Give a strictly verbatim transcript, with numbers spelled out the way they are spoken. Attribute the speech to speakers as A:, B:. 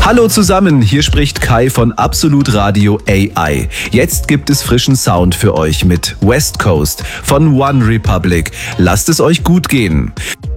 A: Hallo zusammen, hier spricht Kai von Absolut Radio A I. Jetzt gibt es frischen Sound für euch mit West Coast von One Republic. Lasst es euch gut gehen.